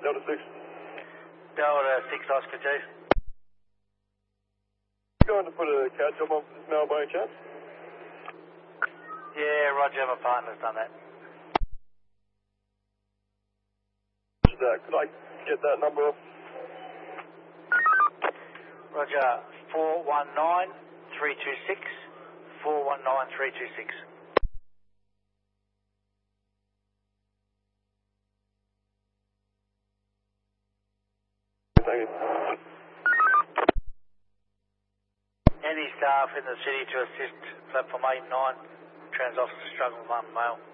Delta 6. Delta 6 Oscar 2. You going to put a CAD job on for this now by any chance? Yeah, Roger, my partner's done that. Could I get that number off? Roger, 419326. 419326. Thank you. Any staff in the city to assist platform 8 and 9. Trans officer struggling with one male.